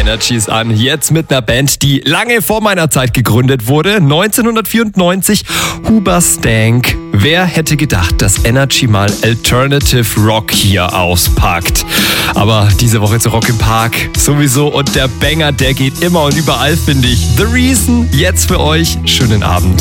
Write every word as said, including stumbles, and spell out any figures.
Energy ist an. Jetzt mit einer Band, die lange vor meiner Zeit gegründet wurde. neunzehnhundertvierundneunzig, Hoobastank. Wer hätte gedacht, dass Energy mal Alternative Rock hier auspackt? Aber diese Woche zu Rock im Park sowieso. Und der Banger, der geht immer und überall, finde ich. The Reason, jetzt für euch. Schönen Abend.